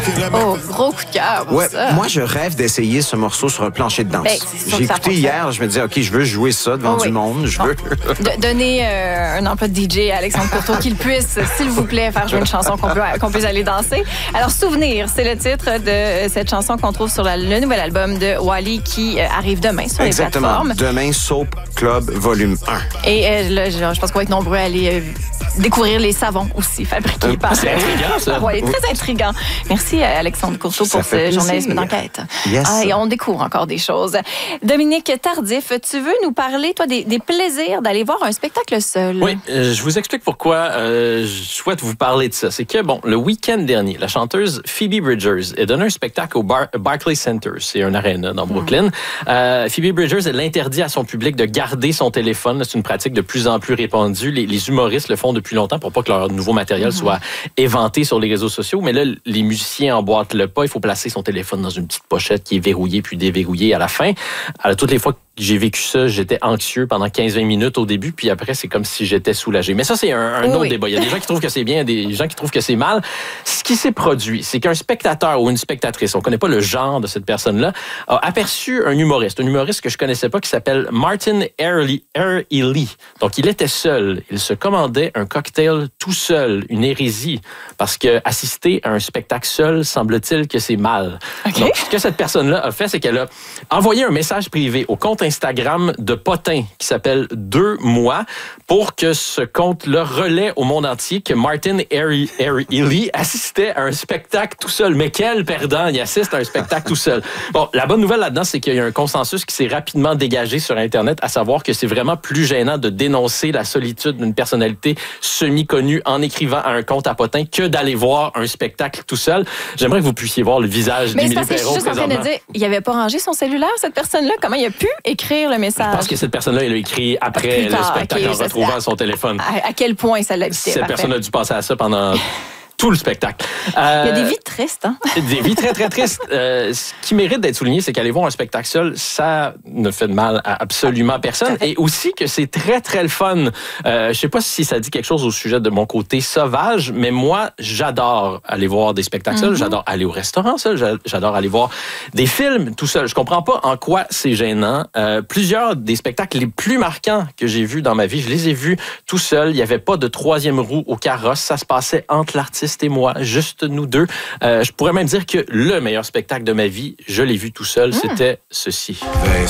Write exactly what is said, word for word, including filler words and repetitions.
Oh, gros coup de cœur pour Ouais, ça. moi, je rêve d'essayer ce morceau sur un plancher de danse. Ben, c'est sûr J'ai que ça écouté fonctionne. hier, je me disais, OK, je veux jouer ça devant Oh, du oui. monde. Je Bon. veux. De- donner euh, un emploi de D J à Alexandre Courteau qu'il puisse, s'il vous plaît, faire jouer une chanson qu'on peut, qu'on puisse aller danser. Alors, Souvenir, c'est le titre de cette chanson qu'on trouve sur la- le nouvel album de Wally qui euh, arrive demain sur Exactement. les plateformes. Demain, Soap Club Volume un. Et euh, là, je, je pense qu'on va être nombreux à aller euh, découvrir les savons aussi fabriqués Euh, par... c'est intriguant, ça. Oui, très intriguant. Merci à Alexandre Courteau Ça pour fait ce plaisir. journalisme d'enquête. Yes. Ah, et on découvre encore des choses. Dominique Tardif, tu veux nous parler, toi, des, des plaisirs d'aller voir un spectacle seul? Oui, euh, je vous explique pourquoi euh, je souhaite vous parler de ça. C'est que, bon, le week-end dernier, la chanteuse Phoebe Bridgers a donné un spectacle au Bar- Barclays Center. C'est un aréna dans Brooklyn. Mm. Euh, Phoebe Bridgers, elle interdit à son public de garder son téléphone. C'est une pratique de plus en plus répandue. Les, les humoristes le font depuis longtemps pour pas que leur nouveau matériel mm. soit éventé sur les réseaux sociaux. Mais là, les musiciens emboîtent le pas. Il faut placer son téléphone dans une petite pochette qui est verrouillée puis déverrouillée à la fin. Alors, toutes les fois que j'ai vécu ça, j'étais anxieux pendant quinze à vingt minutes au début, puis après, c'est comme si j'étais soulagé. Mais ça, c'est un, un oui. autre débat. Il y a des gens qui trouvent que c'est bien, des gens qui trouvent que c'est mal. Ce qui s'est produit, c'est qu'un spectateur ou une spectatrice, on connaît pas le genre de cette personne-là, a aperçu un humoriste, un humoriste que je connaissais pas qui s'appelle Martin Ely. Donc, il était seul. Il se commandait un cocktail tout seul, une hérésie, parce que assister à un spectacle seul, semble-t-il que c'est mal. Okay. Donc, ce que cette personne-là a fait, c'est qu'elle a envoyé un message privé au compte Instagram de Potin qui s'appelle Deux mois pour que ce compte-là relaie au monde entier que Martin Ely assistait à un spectacle tout seul. Mais quel perdant, il assiste à un spectacle tout seul. Bon, la bonne nouvelle là-dedans, c'est qu'il y a un consensus qui s'est rapidement dégagé sur Internet, à savoir que c'est vraiment plus gênant de dénoncer la solitude d'une personnalité semi-connue en écrivant à un compte à Potin que d'aller voir un spectacle tout seul. J'aimerais que vous puissiez voir le visage Mais c'est d'Émilie parce que je Perrault suis juste en train de présentement. dire, il n'avait pas rangé son cellulaire, cette personne-là. Comment il a pu écrire le message? Je pense que cette personne-là, elle a écrit après Plus le tard, spectacle okay, en ça, retrouvant c'est- son téléphone. À, à quel point ça l'habitait? Cette Parfait. personne a dû passer à ça pendant tout le spectacle. Euh, Il y a des vies tristes, hein? Des vies très, très tristes. Euh, ce qui mérite d'être souligné, c'est qu'aller voir un spectacle seul, ça ne fait de mal à absolument personne. Et aussi que c'est très, très le fun. Euh, je sais pas si ça dit quelque chose au sujet de mon côté sauvage, mais moi, j'adore aller voir des spectacles seuls. Mm-hmm. J'adore aller au restaurant seul. J'adore aller voir des films tout seul. Je comprends pas en quoi c'est gênant. Euh, plusieurs des spectacles les plus marquants que j'ai vus dans ma vie, je les ai vus tout seul. Il y avait pas de troisième roue au carrosse. Ça se passait entre l'artiste et moi, juste nous deux. Euh, je pourrais même dire que le meilleur spectacle de ma vie, je l'ai vu tout seul, mmh. c'était ceci. They